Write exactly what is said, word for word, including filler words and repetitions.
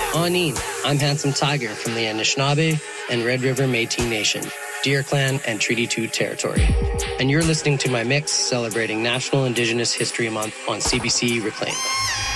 Aneen, I'm Handsome Tiger from the Anishinaabe and Red River Métis Nation, Deer Clan and Treaty two territory. And you're listening to my mix celebrating National Indigenous History Month on C B C Reclaim.